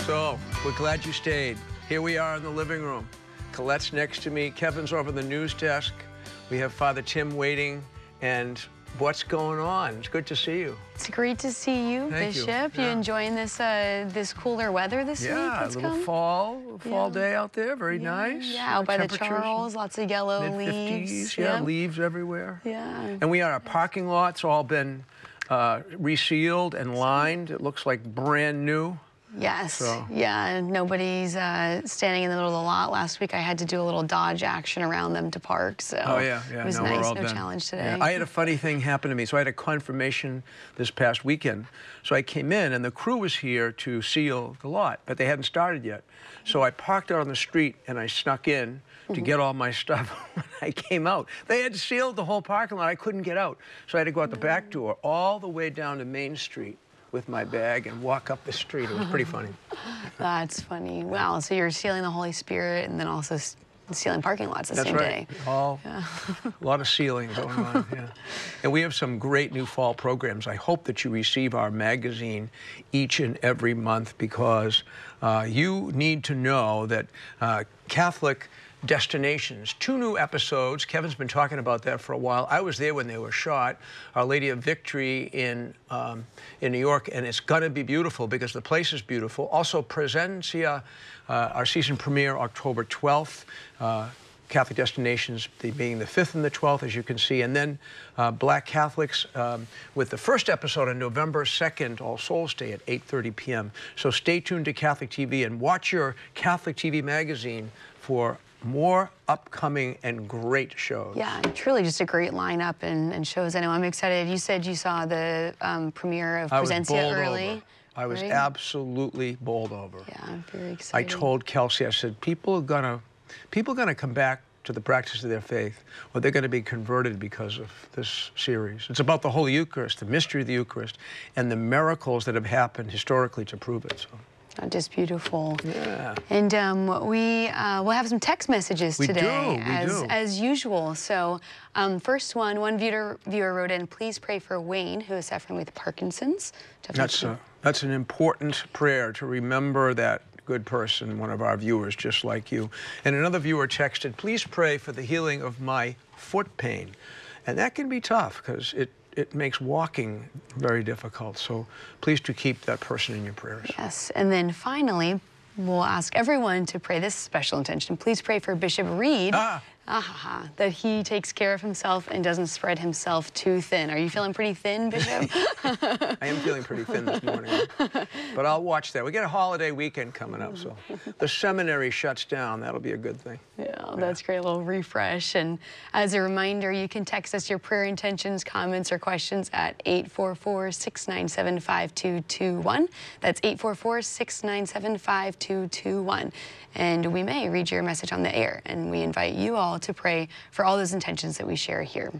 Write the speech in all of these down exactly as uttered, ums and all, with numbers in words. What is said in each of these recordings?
So, we're glad you stayed. Here we are in the living room. Colette's next to me. Kevin's over the news desk. We have Father Tim waiting. And what's going on? It's good to see you. It's great to see you, Thank Bishop. You, you yeah. enjoying this uh, this cooler weather this yeah, week? Yeah, a little come? fall, fall yeah. day out there. Very yeah, nice. Yeah, out by the Charles, lots of yellow leaves. Yeah, yep. leaves everywhere. Yeah. And we are, our parking lot's all been uh, resealed and lined. It looks like brand new. Yes, so. yeah, nobody's uh, standing in the middle of the lot. Last week I had to do a little dodge action around them to park, so oh, yeah, yeah. it was no, nice, we're all no done. challenge today. Yeah. I had a funny thing happen to me. So I had a confirmation this past weekend. So I came in and the crew was here to seal the lot, but they hadn't started yet. So I parked out on the street and I snuck in to mm-hmm. get all my stuff. When I came out, they had sealed the whole parking lot. I couldn't get out. So I had to go out the back door all the way down to Main Street with my bag and walk up the street. It was pretty funny. That's funny. Wow, so you're sealing the Holy Spirit and then also sealing parking lots the That's same right. day. All, yeah. A lot of sealing going on, yeah. And we have some great new fall programs. I hope that you receive our magazine each and every month because uh, you need to know that uh, Catholic Destinations, two new episodes. Kevin's been talking about that for a while. I was there when they were shot. Our Lady of Victory in um, in New York, and it's gonna be beautiful because the place is beautiful. Also, Presencia, uh, our season premiere October twelfth. Uh, Catholic Destinations the, being the fifth and the twelfth, as you can see, and then uh, Black Catholics um, with the first episode on November second, All Souls Day at eight thirty p m So stay tuned to Catholic T V and watch your Catholic T V magazine for more upcoming and great shows. Yeah, truly just a great lineup and, and shows. I know I'm excited. You said you saw the um, premiere of Presencia early. Over. I was right? absolutely bowled over. Yeah, I'm very excited. I told Kelsey, I said, people are gonna, people are gonna come back to the practice of their faith, or they're going to be converted because of this series. It's about the Holy Eucharist, the mystery of the Eucharist, and the miracles that have happened historically to prove it. So. Just beautiful. Yeah. And um, we uh, will have some text messages we today, do, we as do. as usual. So, um, first one, one viewer viewer wrote in, "Please pray for Wayne, who is suffering with Parkinson's." That's a, that's an important prayer to remember that good person, one of our viewers, just like you. And another viewer texted, "Please pray for the healing of my foot pain," and that can be tough because it. It makes walking very difficult. So please do keep that person in your prayers. Yes, and then finally, we'll ask everyone to pray this special intention. Please pray for Bishop Reed, ah. Ah, that he takes care of himself and doesn't spread himself too thin. Are you feeling pretty thin, Bishop? I am feeling pretty thin this morning, but I'll watch that. We get a holiday weekend coming up, so the seminary shuts down. That'll be a good thing. Yeah, that's great, a little refresh. And as a reminder, you can text us your prayer intentions, comments, or questions at eight four four, six nine seven, five two two one. That's eight four four, six nine seven, five two two one. And we may read your message on the air, and we invite you all to pray for all those intentions that we share here.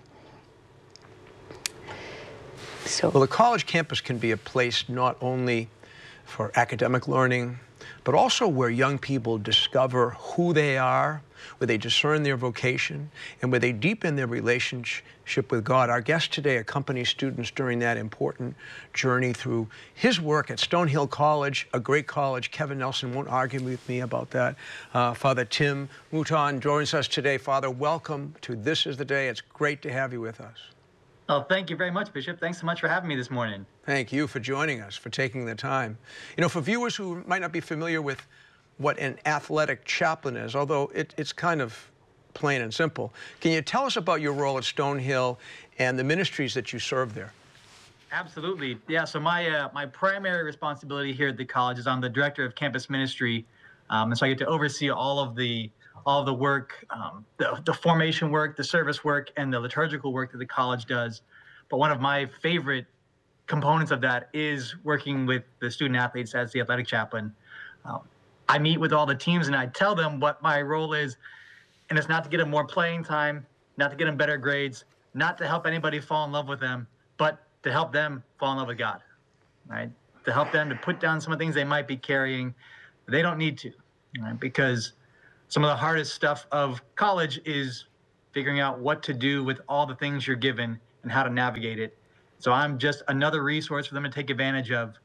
So, well, the college campus can be a place not only for academic learning, but also where young people discover who they are, where they discern their vocation, and where they deepen their relationship with God. Our guest today accompanies students during that important journey through his work at Stonehill College, a great college. Kevin Nelson won't argue with me about that. Uh, Father Tim Mouton joins us today. Father, welcome to This Is the Day. It's great to have you with us. Oh, thank you very much, Bishop. Thanks so much for having me this morning. Thank you for joining us, for taking the time. You know, for viewers who might not be familiar with what an athletic chaplain is, although it, it's kind of plain and simple, can you tell us about your role at Stonehill and the ministries that you serve there? Absolutely. Yeah, so my uh, my primary responsibility here at the college is I'm the director of campus ministry, um, and so I get to oversee all of the all of the work, um, the, the formation work, the service work, and the liturgical work that the college does. But one of my favorite components of that is working with the student athletes as the athletic chaplain. Um, I meet with all the teams and I tell them what my role is, and it's not to get them more playing time, not to get them better grades, not to help anybody fall in love with them, but to help them fall in love with God, right? To help them to put down some of the things they might be carrying. They don't need to, right? Because some of the hardest stuff of college is figuring out what to do with all the things you're given and how to navigate it. So I'm just another resource for them to take advantage of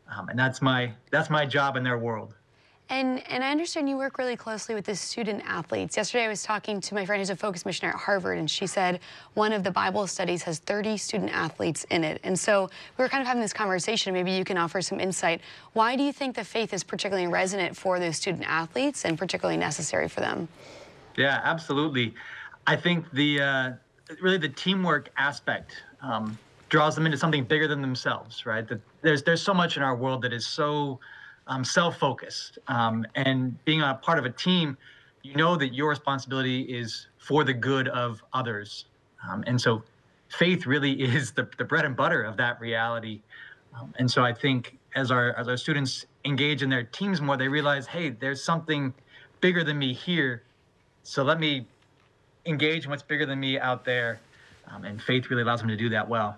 Um, and that's my that's my job in their world. And, and I understand you work really closely with the student athletes. Yesterday I was talking to my friend who's a focus missionary at Harvard, and she said one of the Bible studies has thirty student athletes in it. And so we were kind of having this conversation. Maybe you can offer some insight. Why do you think the faith is particularly resonant for those student athletes and particularly necessary for them? Yeah, absolutely. I think the uh, really the teamwork aspect um, draws them into something bigger than themselves, right? That there's there's so much in our world that is so um, self-focused, um, and being a part of a team, you know that your responsibility is for the good of others, um, and so faith really is the the bread and butter of that reality. Um, and so I think as our as our students engage in their teams more, they realize, hey, there's something bigger than me here, so let me engage in what's bigger than me out there, um, and faith really allows them to do that well.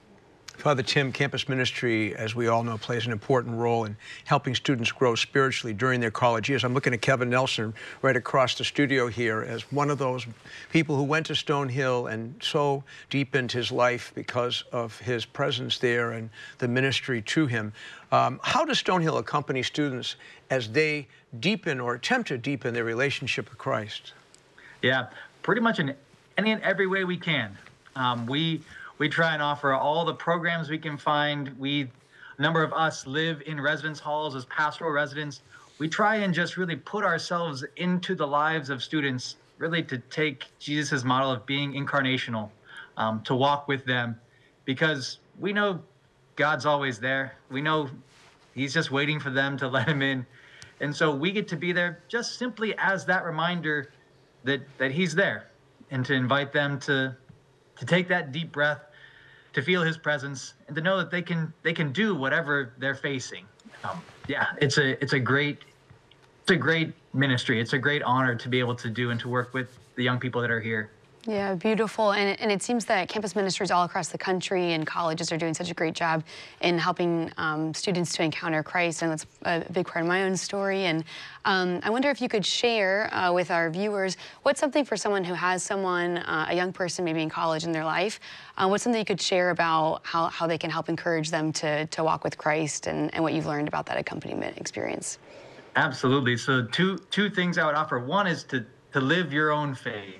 Father Tim, campus ministry, as we all know, plays an important role in helping students grow spiritually during their college years. I'm looking at Kevin Nelson right across the studio here as one of those people who went to Stonehill and so deepened his life because of his presence there and the ministry to him. Um, how does Stonehill accompany students as they deepen or attempt to deepen their relationship with Christ? Yeah, pretty much in any and every way we can. Um, we we try and offer all the programs we can find. We, a number of us live in residence halls as pastoral residents. We try and just really put ourselves into the lives of students, really to take Jesus's model of being incarnational, um, to walk with them, because we know God's always there. We know he's just waiting for them to let him in. And so we get to be there just simply as that reminder that that he's there, and to invite them to to take that deep breath, to feel his presence, and to know that they can they can do whatever they're facing. Um, yeah, it's a it's a great it's a great ministry. It's a great honor to be able to do and to work with the young people that are here. Yeah, beautiful. And, and it seems that campus ministries all across the country and colleges are doing such a great job in helping um, students to encounter Christ. And that's a big part of my own story. And um, I wonder if you could share uh, with our viewers, what's something for someone who has someone, uh, a young person maybe in college in their life, uh, what's something you could share about how, how they can help encourage them to, to walk with Christ, and, and what you've learned about that accompaniment experience? Absolutely. So two two things I would offer. One is to to live your own faith.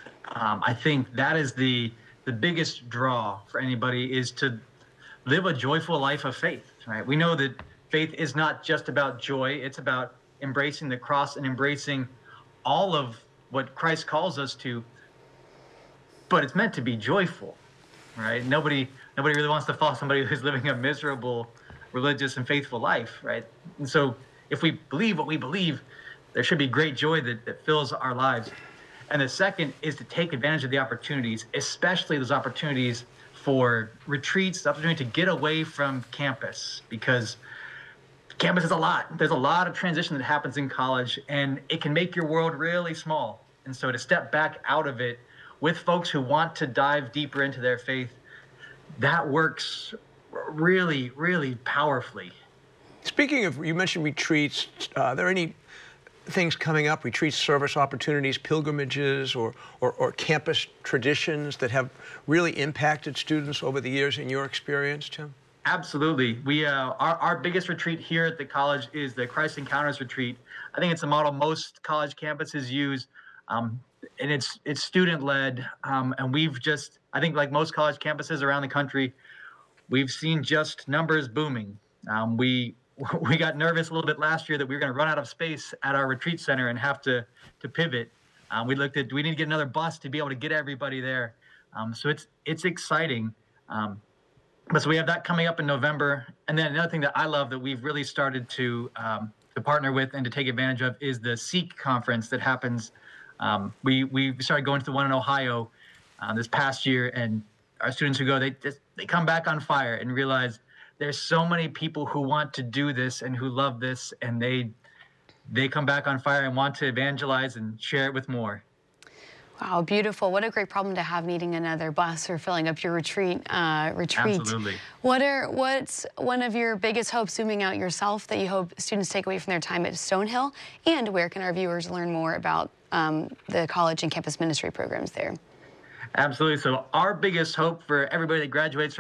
Um, I think that is the the biggest draw for anybody, is to live a joyful life of faith, right? We know that faith is not just about joy. It's about embracing the cross and embracing all of what Christ calls us to, but it's meant to be joyful, right? Nobody nobody really wants to follow somebody who's living a miserable, religious and faithful life, right? And so if we believe what we believe, there should be great joy that, that fills our lives. And the second is to take advantage of the opportunities, especially those opportunities for retreats, the opportunity to get away from campus, because campus is a lot. There's a lot of transition that happens in college, and it can make your world really small. And so to step back out of it with folks who want to dive deeper into their faith, that works really, really powerfully. Speaking of, you mentioned retreats, uh, are there any things coming up, retreats, service opportunities, pilgrimages, or, or, or campus traditions that have really impacted students over the years in your experience, Tim? Absolutely. We uh, our, our biggest retreat here at the college is the Christ Encounters retreat. I think it's a model most college campuses use, um, and it's it's student-led, um, and we've just, I think like most college campuses around the country, we've seen just numbers booming. Um, we We got nervous a little bit last year that we were going to run out of space at our retreat center and have to to pivot. Um, we looked at, do we need to get another bus to be able to get everybody there? Um, so it's it's exciting. Um, but so we have that coming up in November. And then another thing that I love that we've really started to um, to partner with and to take advantage of is the Seek conference that happens. Um, we we started going to the one in Ohio uh, this past year, and our students who go, they just, they come back on fire and realize there's so many people who want to do this and who love this, and they they come back on fire and want to evangelize and share it with more. Wow, beautiful. What a great problem to have, needing another bus or filling up your retreat. Uh, retreat. Absolutely. What are what's one of your biggest hopes, zooming out yourself, that you hope students take away from their time at Stonehill? And where can our viewers learn more about um, the college and campus ministry programs there? Absolutely. So our biggest hope for everybody that graduates from